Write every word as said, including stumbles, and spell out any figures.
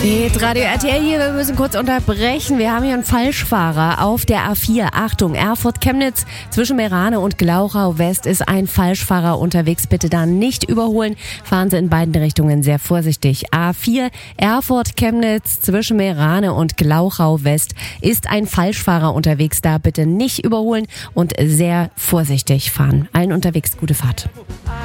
Geht Radio R T L hier, wir müssen kurz unterbrechen. Wir haben hier einen Falschfahrer auf der A vier. Achtung, Erfurt-Chemnitz zwischen Meerane und Glauchau West ist ein Falschfahrer unterwegs. Bitte da nicht überholen. Fahren Sie in beiden Richtungen sehr vorsichtig. A vier, Erfurt-Chemnitz zwischen Meerane und Glauchau West ist ein Falschfahrer unterwegs. Da bitte nicht überholen und sehr vorsichtig fahren. Allen unterwegs gute Fahrt.